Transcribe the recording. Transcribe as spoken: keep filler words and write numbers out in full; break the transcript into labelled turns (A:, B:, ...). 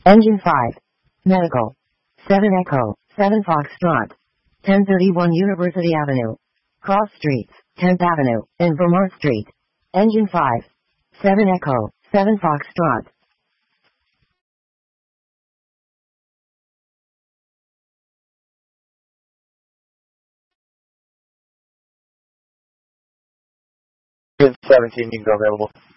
A: Engine five. Medical. seven Echo, seven Foxtrot. ten thirty-one University Avenue. Cross Streets, tenth Avenue, and Vermont Street. Engine five. seven Echo, seven Foxtrot.
B: seventeen, you can go available.